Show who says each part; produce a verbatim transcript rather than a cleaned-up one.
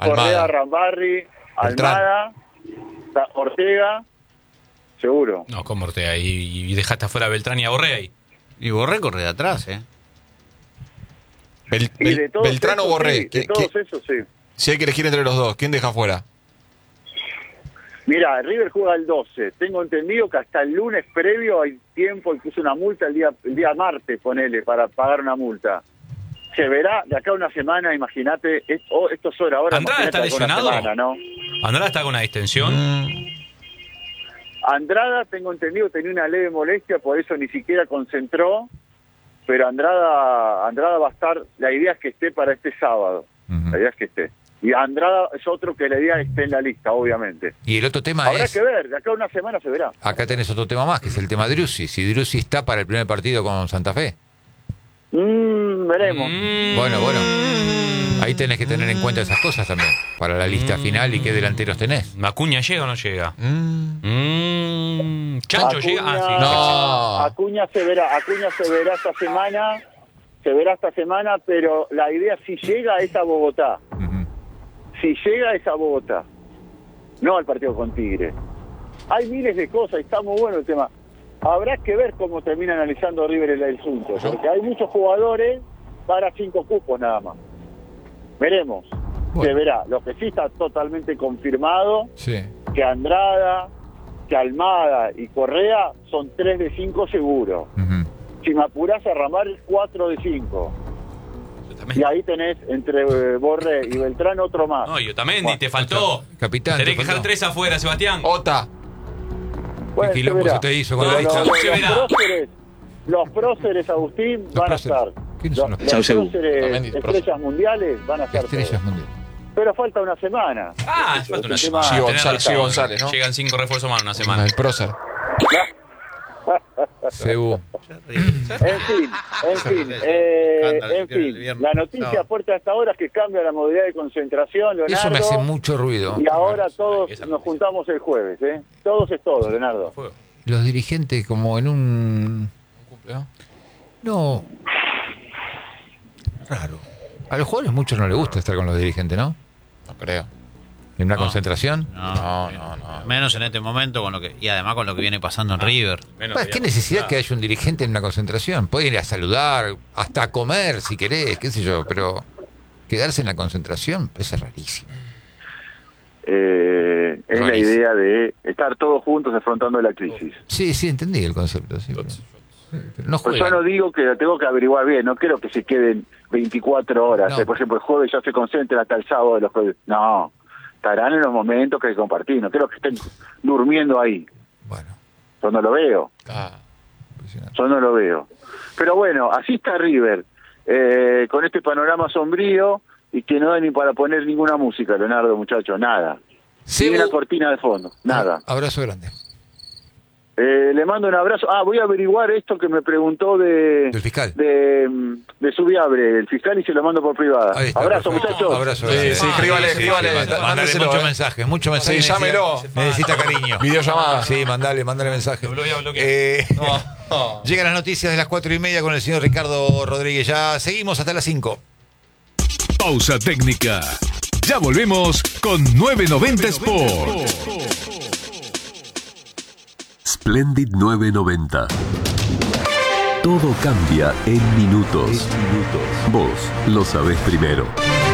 Speaker 1: Correa, Rambarri, Almada, Ortega, seguro.
Speaker 2: No, como Ortega, y, y dejaste afuera a Beltrán y a Borré ahí.
Speaker 3: Y Borré corre de atrás, ¿eh?
Speaker 4: Bel, Bel, Beltrán o Borré.
Speaker 1: Sí, de todos esos, sí.
Speaker 4: Si hay que elegir entre los dos, ¿quién deja fuera?
Speaker 1: Mira, River juega el doce. Tengo entendido que hasta el lunes previo hay tiempo y puso una multa el día el día martes, ponele, para pagar una multa. Se verá de acá a una semana, imagínate, es, oh, esto es hora ahora.
Speaker 2: ¿Andrada está lesionado?
Speaker 1: Semana, ¿no?
Speaker 2: ¿Andrada está con una distensión?
Speaker 4: Mm.
Speaker 1: Andrada, tengo entendido, tenía una leve molestia, por eso ni siquiera concentró, pero Andrada Andrada va a estar, la idea es que esté para este sábado, uh-huh. La idea es que esté. Y Andrada es otro que la idea esté en la lista, obviamente.
Speaker 5: Y el otro tema
Speaker 1: Habrá
Speaker 5: es...
Speaker 1: Habrá que ver, de acá a una semana se verá.
Speaker 5: Acá tenés otro tema más, que es el tema Driussi. Si Driussi está para el primer partido con Santa Fe.
Speaker 1: Mm, veremos.
Speaker 5: Mm. Bueno, bueno. Ahí tenés que tener en cuenta esas cosas también, para la lista mm. final y qué delanteros tenés.
Speaker 2: ¿Acuña llega o no llega?
Speaker 5: Mm.
Speaker 2: Mm. ¿Chancho
Speaker 1: Acuña,
Speaker 2: llega? Ah, sí.
Speaker 5: No.
Speaker 1: Acuña se verá, Acuña se verá esta semana, se verá esta semana, pero la idea si llega es a Bogotá.
Speaker 5: Uh-huh.
Speaker 1: Si llega es a Bogotá, no al partido con Tigre. Hay miles de cosas, está muy bueno el tema. Habrá que ver cómo termina analizando River el asunto, porque hay muchos jugadores para cinco cupos nada más. Veremos, bueno. Se verá. Lo que sí está totalmente confirmado,
Speaker 5: sí.
Speaker 1: Que Andrada, que Almada y Correa son tres de cinco seguro. Uh-huh. Si me apurás a Ramar, cuatro de cinco. Y ahí tenés entre eh, Borré y Beltrán otro más.
Speaker 2: No, y Otamendi, te faltó.
Speaker 5: Capitán.
Speaker 2: Tenés que dejar tres afuera, Sebastián.
Speaker 5: Ota.
Speaker 1: Bueno,
Speaker 5: ¿Qué quilombo se te hizo con la lista?
Speaker 1: Los, los, próceres, los próceres, Agustín, los van próceres. A estar.
Speaker 5: ¿Quiénes son los,
Speaker 1: los próceres? Estrellas mundiales van a estar.
Speaker 5: Estrellas todos. Mundiales.
Speaker 1: Pero falta una semana.
Speaker 2: Ah, es falta una semana.
Speaker 4: Sí, González, sí, González, ¿no?
Speaker 2: Llegan cinco refuerzos más en una semana.
Speaker 4: El prócer.
Speaker 5: Seú.
Speaker 1: En fin, en fin, eh, en fin, la noticia fuerte hasta ahora es que cambia la modalidad de concentración, Leonardo.
Speaker 5: Eso me hace mucho ruido.
Speaker 1: Y ahora todos nos juntamos el jueves, ¿eh? Todos es todo, Leonardo.
Speaker 5: Los dirigentes como en un... No... Raro. A los jugadores muchos no les gusta estar con los dirigentes, ¿no?
Speaker 4: No creo.
Speaker 5: ¿En una
Speaker 3: no,
Speaker 5: concentración?
Speaker 3: No no, no, no. Menos en este momento con lo que y además con lo que viene pasando en River.
Speaker 5: Bueno, ¿qué necesidad nada. Que haya un dirigente en una concentración? Puede ir a saludar, hasta a comer si querés, qué sé yo, pero quedarse en la concentración es rarísimo.
Speaker 1: Eh, es rarísimo. La idea de estar todos juntos afrontando la crisis.
Speaker 5: Sí, sí, entendí el concepto. Sí, pero, pero no
Speaker 1: pues yo no digo que tengo que averiguar bien, no creo que se queden veinticuatro horas. No. Por ejemplo, el jueves ya se concentran hasta el sábado de los jueves. No. Estarán en los momentos que hay que compartir, no creo que estén durmiendo ahí.
Speaker 5: Bueno.
Speaker 1: Yo no lo veo.
Speaker 5: Ah,
Speaker 1: Yo no lo veo. Pero bueno, así está River, eh, con este panorama sombrío y que no da ni para poner ninguna música, Leonardo, muchachos, nada.
Speaker 5: Sí,
Speaker 1: ni una cortina de fondo, nada.
Speaker 5: Abrazo grande.
Speaker 1: Eh, le mando un abrazo. Ah, voy a averiguar esto que me preguntó de...
Speaker 5: ¿Del fiscal?
Speaker 1: De, de Subiabre, el fiscal, y se lo mando por privada.
Speaker 5: Está,
Speaker 1: abrazo,
Speaker 5: perfecto.
Speaker 1: muchachos.
Speaker 5: Abrazo.
Speaker 4: Sí, sí, escríbale, escríbale.
Speaker 5: Mándale muchos mensajes, muchos mensajes.
Speaker 4: Sí, llámelo.
Speaker 5: Necesita cariño.
Speaker 4: Videollamada.
Speaker 5: Sí, mandale, mandale mensaje.
Speaker 2: Lo voy a bloquear.
Speaker 5: Eh, no, no. Llegan las noticias de las cuatro y media con el señor Ricardo Rodríguez. Ya seguimos hasta las cinco.
Speaker 6: Pausa técnica. Ya volvemos con novecientos noventa Sport.
Speaker 7: Splendid novecientos noventa. Todo cambia en minutos. Vos lo sabés primero.